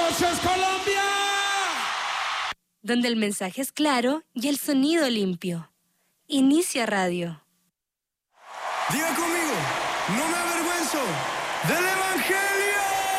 noches, Colombia. Donde el mensaje es claro y el sonido limpio. Inicia Radio. Diga conmigo, no me avergüenzo del Evangelio.